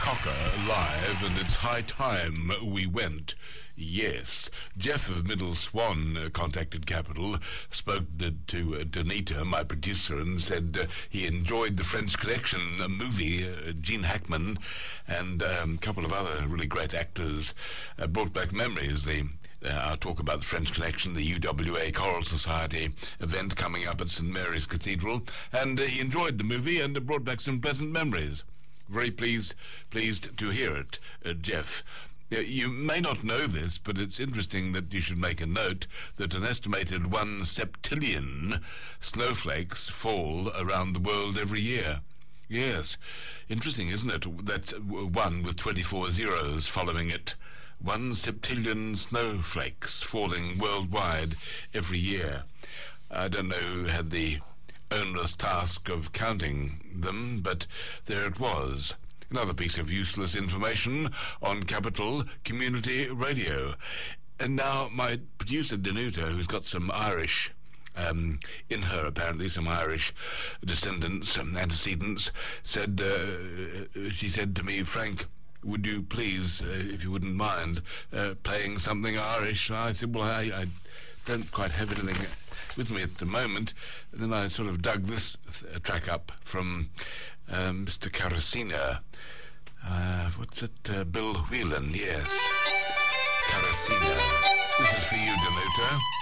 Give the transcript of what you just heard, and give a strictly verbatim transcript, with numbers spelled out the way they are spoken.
Cocker live, and it's high time we went. Yes. Jeff of Middle Swan uh, contacted Capital, spoke to, to uh, Donita, my producer, and said uh, he enjoyed the French Connection uh, movie. uh, Gene Hackman and um, a couple of other really great actors uh, brought back memories. The Uh, I'll talk about the French Connection, the U W A Choral Society event coming up at Saint Mary's Cathedral, and uh, he enjoyed the movie and uh, brought back some pleasant memories. Very pleased pleased to hear it, uh, Jeff. Uh, you may not know this, but it's interesting that you should make a note that an estimated one septillion snowflakes fall around the world every year. Yes, interesting, isn't it? That's one with twenty-four zeros following it. One septillion snowflakes falling worldwide every year. I don't know who had the onerous task of counting them, but there it was. Another piece of useless information on Capital Community Radio. And now my producer, Danuta, who's got some Irish Um, in her, apparently, some Irish descendants, um, antecedents, said, uh, she said to me, Frank, would you please, uh, if you wouldn't mind, uh, playing something Irish? And I said, well, I, I don't quite have anything with me at the moment. And then I sort of dug this th- track up from um, Mister Carasina. Uh, what's it? Uh, Bill Whelan, yes. Carasina. This is for you, Danuta.